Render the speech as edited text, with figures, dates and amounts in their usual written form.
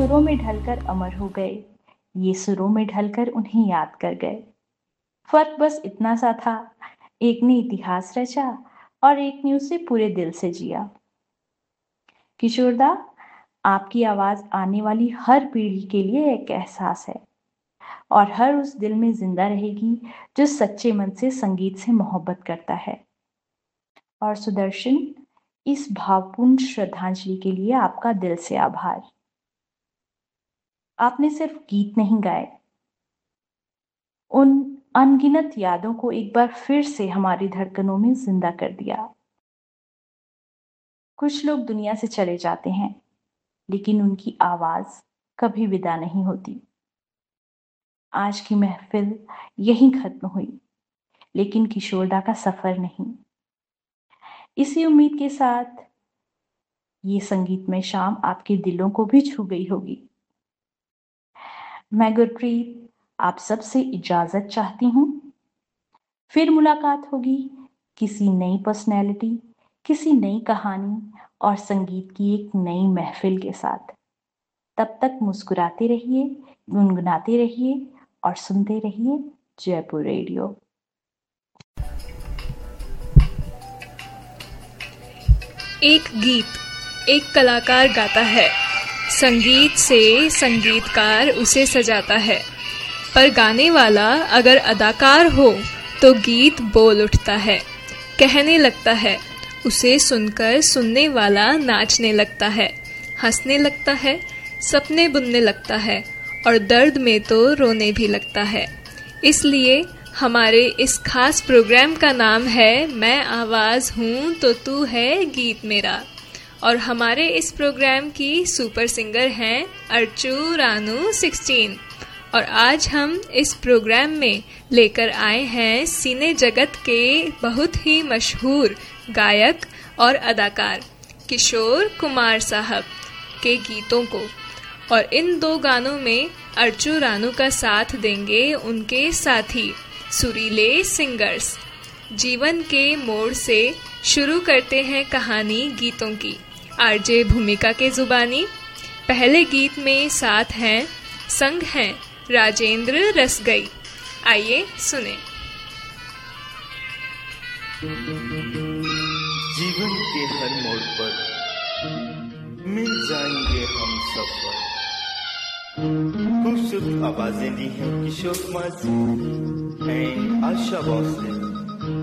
सुरों में ढलकर अमर हो गए, ये सुरों में ढलकर उन्हें याद कर गए। फर्क बस इतना सा था, एक ने इतिहास रचा और एक ने उसे पूरे दिल से जिया। किशोरदा, आपकी आवाज आने वाली हर पीढ़ी के लिए एक एहसास है और हर उस दिल में जिंदा रहेगी जो सच्चे मन से संगीत से मोहब्बत करता है। और सुदर्शन, इस भावपूर्ण श्रद्धांजलि के लिए आपका दिल से आभार। आपने सिर्फ गीत नहीं गाए, उन अनगिनत यादों को एक बार फिर से हमारी धड़कनों में जिंदा कर दिया। कुछ लोग दुनिया से चले जाते हैं, लेकिन उनकी आवाज कभी विदा नहीं होती। आज की महफिल यहीं खत्म हुई, लेकिन किशोरदा का सफर नहीं। इसी उम्मीद के साथ ये संगीतमय शाम आपके दिलों को भी छू गई होगी। मैं गुरप्रीत आप सबसे इजाजत चाहती हूँ। फिर मुलाकात होगी किसी नई पर्सनैलिटी, किसी नई कहानी और संगीत की एक नई महफिल के साथ। तब तक मुस्कुराते रहिए, गुनगुनाते रहिए और सुनते रहिए जयपुर रेडियो। एक गीत एक कलाकार गाता है, संगीत से संगीतकार उसे सजाता है, पर गाने वाला अगर अदाकार हो तो गीत बोल उठता है, कहने लगता है। उसे सुनकर सुनने वाला नाचने लगता है, हंसने लगता है, सपने बुनने लगता है और दर्द में तो रोने भी लगता है। इसलिए हमारे इस खास प्रोग्राम का नाम है मैं आवाज़ हूँ तो तू है गीत मेरा। और हमारे इस प्रोग्राम की सुपर सिंगर हैं अर्चू रानू 16। और आज हम इस प्रोग्राम में लेकर आए हैं सिने जगत के बहुत ही मशहूर गायक और अदाकार किशोर कुमार साहब के गीतों को। और इन दो गानों में अर्चू रानू का साथ देंगे उनके साथी सुरीले सिंगर्स। जीवन के मोड़ से शुरू करते हैं कहानी गीतों की आरजे भूमिका के जुबानी। पहले गीत में साथ हैं, संग हैं राजेंद्र रसगई। आइए सुने। जीवन के हर मोड़ पर मिल जाएंगे हम सफर। खूबसूरत आवाजें दी हैं किशोर कुमार जी एंड आशा भोसले।